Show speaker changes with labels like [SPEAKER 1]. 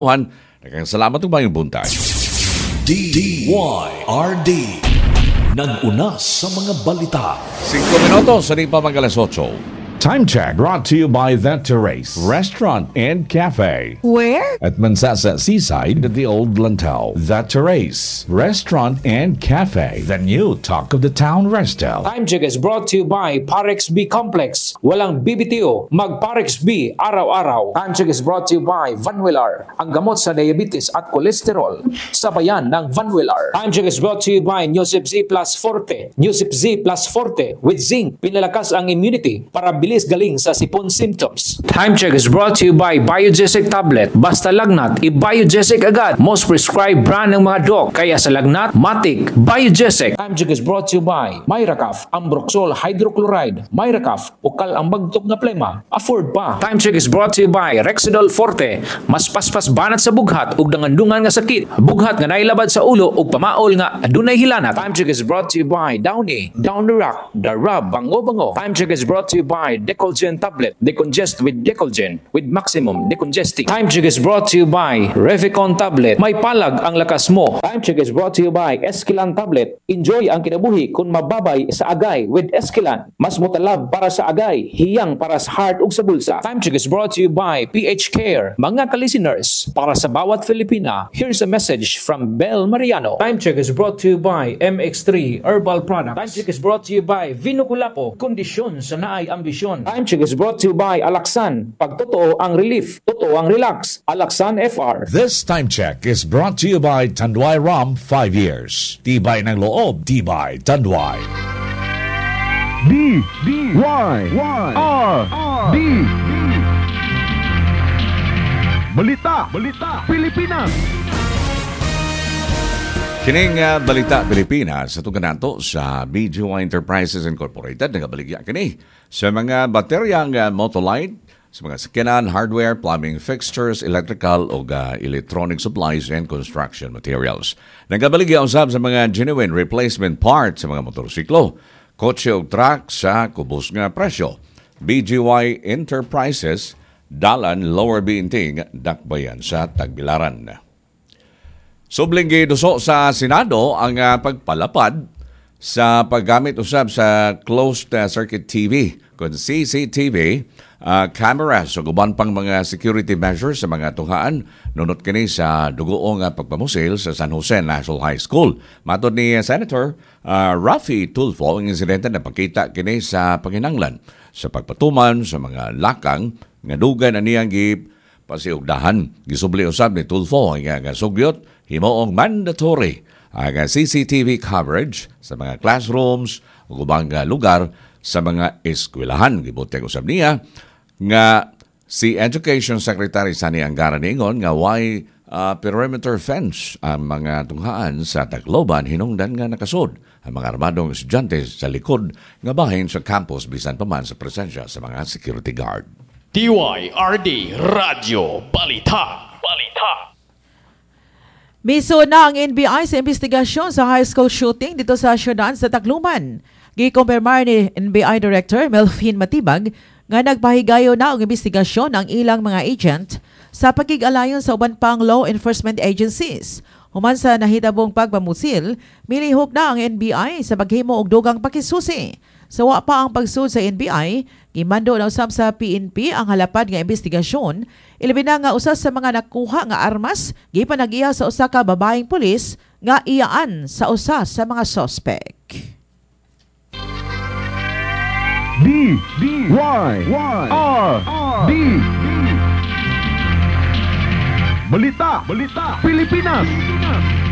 [SPEAKER 1] Juan, nagang salamat ng mayong buntag.
[SPEAKER 2] DYRD nag-una sa mga balita.
[SPEAKER 1] 5 minutos sa di pa mag-alas 8.
[SPEAKER 3] Time check brought to you by The Terrace Restaurant and Cafe.
[SPEAKER 4] Where?
[SPEAKER 3] At Mansasa Seaside at the Old Lantau. The Terrace Restaurant and Cafe. The new talk of the town resto.
[SPEAKER 5] Time check is brought to you by Parex B Complex. Walang BBTO, mag Parex B araw-araw. Time check is brought to you by Vanwillar, ang gamot sa diabetes at kolesterol. Sabayan ng Vanwillar. Time check is brought to you by Newsip Z Plus Forte. Newsip Z Plus Forte with zinc. Pinalakas ang immunity para bilis galing sa sipon symptoms. Time check is brought to you by Biogesic Tablet. Basta lagnat, i-Biogesic agad. Most prescribed brand ng mga doc. Kaya sa lagnat, Matic, Biogesic. Time check is brought to you by Myracaf, Ambroxol Hydrochloride. Myracaf, ukal ang bagtok na plema. Afford pa. Time check is brought to you by Rexidol Forte. Mas paspas banat sa bughat ug dangandungan nga sakit. Bughat nga nailabad sa ulo ug pamaol nga adunay hilanat. Time check is brought to you by Downy, Down the Rock, The Rub, Bango. Time check is brought to you by Decolgen Tablet. Decongest with Decolgen with maximum decongesting. Time check is brought to you by Revicon Tablet. May palag ang lakas mo. Time check is brought to you by Esquilan Tablet. Enjoy ang kinabuhi kung mababay sa agay with Esquilan. Mas mutalab para sa agay, hiyang para sa heart ug sa bulsa. Time check is brought to you by PH Care. Mga ka-listeners, para sa bawat Filipina, here's a message from Bel Mariano. Time check is brought to you by MX3 Herbal Products. Time check is brought to you by Vinoculapo. Kondisyon sa naay ambisyon. Time check is brought to you by Alaxan. Pag totoo ang relief, totoo ang relax. Alaxan FR.
[SPEAKER 3] This time check is brought to you by Tanduay Rum 5 years. Tibay ng loob, tibay Tanduay.
[SPEAKER 6] DYRD Balita Pilipinas.
[SPEAKER 1] Kining balita Pilipinas sa kanato sa BGY Enterprises Incorporated nagabaligya kini sa mga bateryang Motolite, sa mga sakyanan, hardware, plumbing fixtures, electrical o electronic supplies and construction materials. Nagabaligya usab sa mga genuine replacement parts sa mga motorsiklo, kotse o truck sa kubos nga presyo. BGY Enterprises, Dalan, Lower Binting, Dakbayan sa Tagbilaran. Subling giduso sa Senado ang pagpalapad sa paggamit usab sa closed circuit TV kung CCTV cameras o guban pang mga security measures sa mga tunghaan nunot kini sa dugoong pagpamusil sa San Jose National High School. Matod ni Senator Raffy Tulfo, ang insidente na pakita kini sa panginanglan sa pagpatuman sa mga lakang nga dugan aniyang pasiugdahan. Gisubli usab ni Tulfo nga sugyot himoong mandatory ang CCTV coverage sa mga classrooms o ubang lugar sa mga eskwelahan. Gibuteng usab niya nga si Education Secretary Sani Angara ningon nga why perimeter fence ang mga tunghaan sa Tacloban hinungdan nga nakasod ang mga armadong estudyante sa likod nga bahin sa campus bisan pa man sa presensya sa mga security guard.
[SPEAKER 2] DYRD Radyo Balita.
[SPEAKER 4] Miso na ang NBI sa investigasyon sa high school shooting dito sa syudad sa Tacloban. Gikumpirmar ni NBI Director Melvin Matibag nga nagpahigayo na ang investigasyon ng ilang mga agent sa pagkig-alayon sa uban pang law enforcement agencies. Human sa nahitabong pagpamusil, milihok na ang NBI sa paghimo og dugang pakisusi. Sawa pa ang pagsud sa NBI, gimando na usab sa PNP ang halapad nga investigasyon, ilabi na nga usas sa mga nakuha nga armas, gipanagiya sa usa ka babaeng pulis nga iyaan sa usa sa mga suspect.
[SPEAKER 6] DYRD Balita Pilipinas.